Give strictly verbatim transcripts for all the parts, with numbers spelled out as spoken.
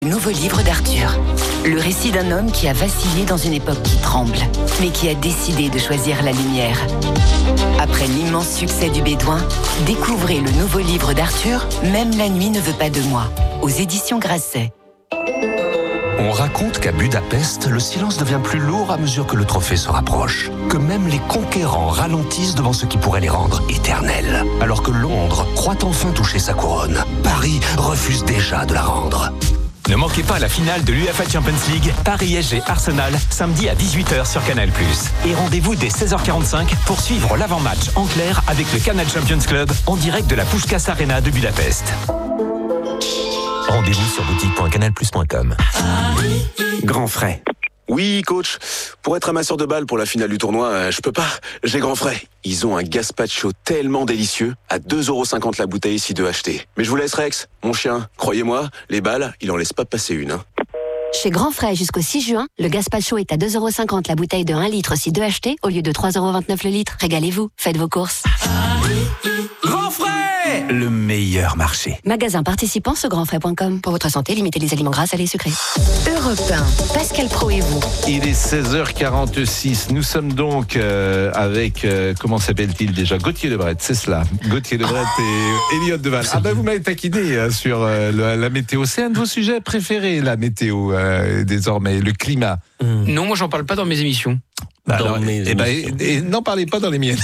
Nouveau livre d'Arthur. Le récit d'un homme qui a vacillé dans une époque qui tremble, mais qui a décidé de choisir la lumière. Après l'immense succès du Bédouin, découvrez le nouveau livre d'Arthur, Même la nuit ne veut pas de moi, aux éditions Grasset. On raconte qu'à Budapest, le silence devient plus lourd à mesure que le trophée se rapproche. Que même les conquérants ralentissent devant ce qui pourrait les rendre éternels. Alors que Londres croit enfin toucher sa couronne, Paris refuse déjà de la rendre. Ne manquez pas la finale de l'UEFA Champions League, Paris S G Arsenal, samedi à dix-huit heures sur Canal plus. Et rendez-vous dès seize heures quarante-cinq pour suivre l'avant-match en clair avec le Canal Champions Club en direct de la Puskás Arena de Budapest. Rendez-vous sur boutique point canal plus point com. Grand frais. Oui, coach. Pour être amasseur de balles pour la finale du tournoi, euh, je peux pas. J'ai grand frais. Ils ont un gazpacho tellement délicieux, à deux euros cinquante la bouteille si deux achetés. Mais je vous laisse, Rex. Mon chien, croyez-moi, les balles, il en laisse pas passer une. Hein. Chez Grand Frais jusqu'au six juin, le gazpacho est à deux euros cinquante la bouteille de un litre si deux achetés au lieu de trois euros vingt-neuf le litre. Régalez-vous, faites vos courses. Grand frais, le meilleur marché. Magasin participant sur grand frais point com. Pour votre santé, limitez les aliments gras, salés, sucrés. Europe un, Pascal Pro et vous. Il est seize heures quarante-six. Nous sommes donc euh, avec, euh, comment s'appelle-t-il déjà, Gauthier Lebret, c'est cela. Gauthier Lebret et Elliot Deval. Ah ben vous m'avez taquiné euh, sur euh, la, la météo. C'est un de vos sujets préférés, la météo, euh, désormais, le climat. Mmh. Non, moi j'en parle pas dans mes émissions. Bah alors, et ben, et, et n'en parlez pas dans les miennes.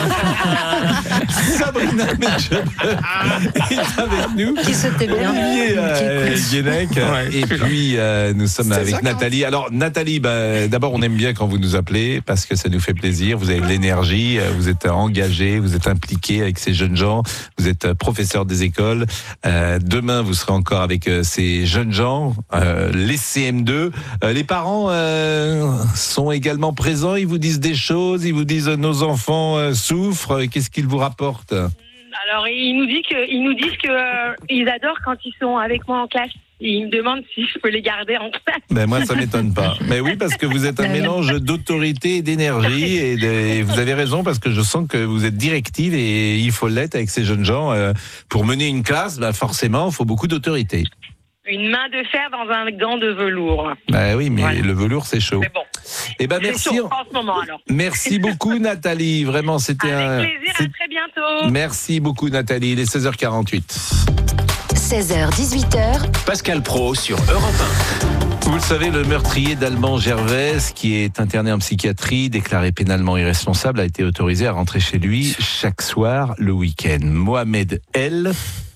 Sabrina Medjeber est avec nous. Qui sautait bien. Olivier euh, Guénec. Ouais. Et puis euh, nous sommes c'est avec Nathalie. Alors Nathalie, bah, d'abord on aime bien quand vous nous appelez parce que ça nous fait plaisir. Vous avez de l'énergie, vous êtes engagé, vous êtes impliqué avec ces jeunes gens. Vous êtes professeur des écoles. Euh, demain vous serez encore avec euh, ces jeunes gens, euh, les C M deux. Euh, les parents euh, sont également présents. Ils vous disent des choses, ils vous disent euh, nos enfants euh, souffrent. Qu'est-ce qu'ils vous rapportent ? Alors, ils nous disent que, ils nous disent que euh, ils adorent quand ils sont avec moi en classe. Ils me demandent si je peux les garder en classe. Ben moi, ça m'étonne pas. Mais oui, parce que vous êtes un mélange d'autorité et d'énergie. Et, de, et vous avez raison, parce que je sens que vous êtes directive et il faut l'être avec ces jeunes gens. Euh, pour mener une classe, ben forcément, il faut beaucoup d'autorité. Une main de fer dans un gant de velours. Bah oui, mais voilà. Le velours, c'est chaud. C'est bon. Eh ben c'est merci. Chaud en ce moment, alors. Merci beaucoup, Nathalie. Vraiment, c'était Avec un. Avec plaisir, c'est... à très bientôt. Merci beaucoup, Nathalie. Il est seize heures quarante-huit. seize heures dix-huit heures. Pascal Pro sur Europe un. Vous le savez, le meurtrier d'Alban Gervaise, qui est interné en psychiatrie, déclaré pénalement irresponsable, a été autorisé à rentrer chez lui chaque soir le week-end. Mohamed El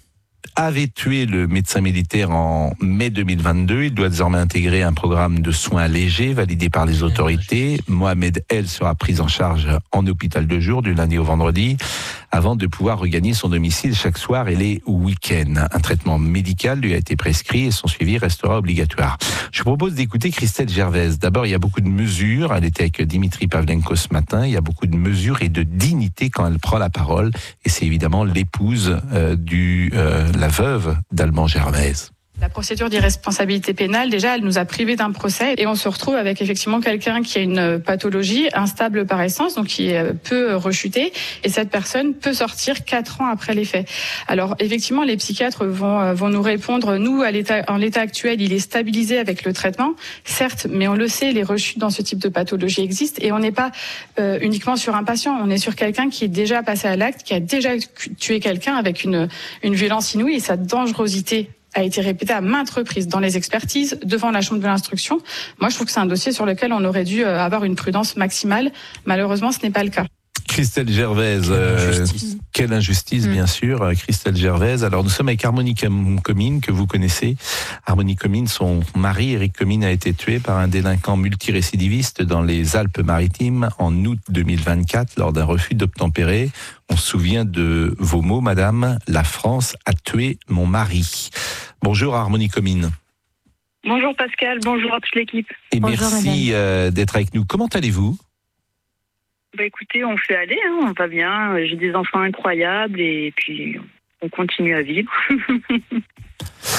avait tué le médecin militaire en mai deux mille vingt-deux. Il doit désormais intégrer un programme de soins légers validé par les autorités. Mohamed El sera pris en charge en hôpital de jour du lundi au vendredi avant de pouvoir regagner son domicile chaque soir et les week-ends. Un traitement médical lui a été prescrit et son suivi restera obligatoire. Je vous propose d'écouter Christelle Gervaise. D'abord, il y a beaucoup de mesures. Elle était avec Dimitri Pavlenko ce matin. Il y a beaucoup de mesures et de dignité quand elle prend la parole. Et c'est évidemment l'épouse euh, du euh, la veuve d'Alban Gervaise. La procédure d'irresponsabilité pénale, déjà, elle nous a privés d'un procès et on se retrouve avec effectivement quelqu'un qui a une pathologie instable par essence, donc qui peut rechuter, et cette personne peut sortir quatre ans après les faits. Alors effectivement, les psychiatres vont vont nous répondre, nous, à l'état, en l'état actuel, il est stabilisé avec le traitement, certes, mais on le sait, les rechutes dans ce type de pathologie existent et on n'est pas euh, uniquement sur un patient, on est sur quelqu'un qui est déjà passé à l'acte, qui a déjà tué quelqu'un avec une une violence inouïe et sa dangerosité a été répété à maintes reprises dans les expertises, devant la chambre de l'instruction. Moi, je trouve que c'est un dossier sur lequel on aurait dû avoir une prudence maximale. Malheureusement, ce n'est pas le cas. Christelle Gervaise, euh, injustice. Quelle injustice, mmh. bien sûr, Christelle Gervaise. Alors, nous sommes avec Harmonie Comines, que vous connaissez. Harmonie Comines, son mari, Éric Comines, a été tué par un délinquant multirécidiviste dans les Alpes-Maritimes en août deux mille vingt-quatre, lors d'un refus d'obtempérer. On se souvient de vos mots, madame. La France a tué mon mari. Bonjour, Harmonie Comines. Bonjour, Pascal. Bonjour à toute l'équipe. Et Bonjour, merci euh, d'être avec nous. Comment allez-vous ? Bah écoutez, on fait aller, hein, on va bien. J'ai des enfants incroyables et puis on continue à vivre.